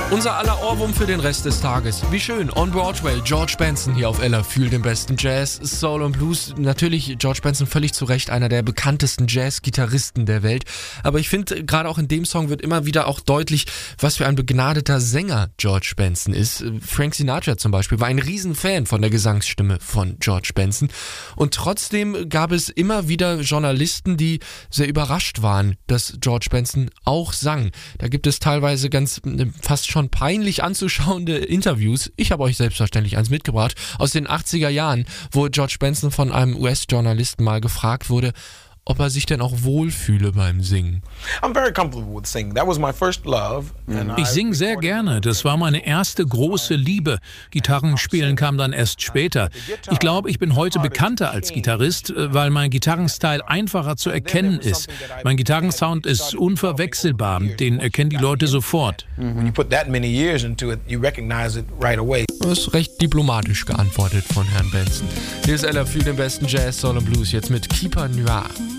Unser aller Ohrwurm für den Rest des Tages. Wie schön, on Broadway, George Benson hier auf Ella fühlt den besten Jazz, Soul und Blues. Natürlich George Benson völlig zu Recht einer der bekanntesten Jazz-Gitarristen der Welt. Aber ich finde, gerade auch in dem Song wird immer wieder auch deutlich, was für ein begnadeter Sänger George Benson ist. Frank Sinatra zum Beispiel war ein Riesenfan von der Gesangsstimme von George Benson. Und trotzdem gab es immer wieder Journalisten, die sehr überrascht waren, dass George Benson auch sang. Da gibt es teilweise ganz fast schon peinlich anzuschauende Interviews. Ich habe euch selbstverständlich eins mitgebracht aus den 80er Jahren, wo George Benson von einem US-Journalisten mal gefragt wurde, ob er sich denn auch wohlfühle beim Singen. Ich singe sehr gerne, das war meine erste große Liebe. Gitarrenspielen kam dann erst später. Ich glaube, ich bin heute bekannter als Gitarrist, weil mein Gitarrenstyle einfacher zu erkennen ist. Mein Gitarrensound ist unverwechselbar, den erkennen die Leute sofort. Das ist recht diplomatisch geantwortet von Herrn Benson. Hier ist Ella für den besten Jazz, Soul und Blues, jetzt mit Keeper Noir.